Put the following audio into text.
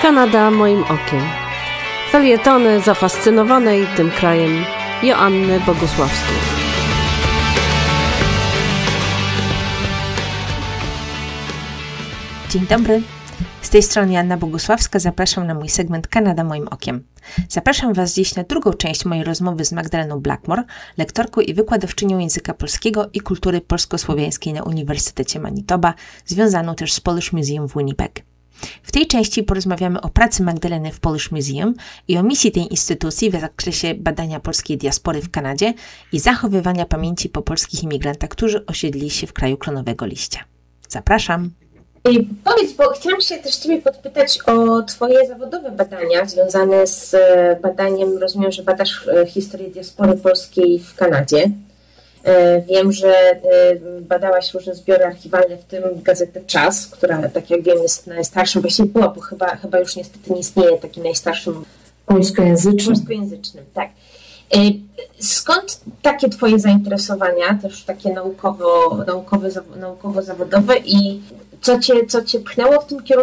Kanada moim okiem. Felietony zafascynowanej tym krajem Joanny Bogusławskiej. Dzień dobry. Z tej strony Joanna Bogusławska. Zapraszam na mój segment Kanada moim okiem. Zapraszam Was dziś na drugą część mojej rozmowy z Magdaleną Blackmore, lektorką i wykładowczynią języka polskiego i kultury polsko-słowiańskiej na Uniwersytecie Manitoba, związaną też z Polish Museum w Winnipeg. W tej części porozmawiamy o pracy Magdaleny w Polish Museum i o misji tej instytucji w zakresie badania polskiej diaspory w Kanadzie i zachowywania pamięci po polskich imigrantach, którzy osiedlili się w kraju klonowego liścia. Zapraszam! Powiedz, bo chciałam się też Ciebie podpytać o Twoje zawodowe badania związane z badaniem, rozumiem, że badasz historię diaspory polskiej w Kanadzie. Wiem, że badałaś różne zbiory archiwalne, w tym gazetę Czas, która, tak jak wiem, jest najstarszym, właściwie była, bo chyba już niestety nie istnieje, takim najstarszym polskojęzycznym. Tak. Skąd takie Twoje zainteresowania, też takie naukowo-zawodowe i co Cię pchnęło w tym kierunku?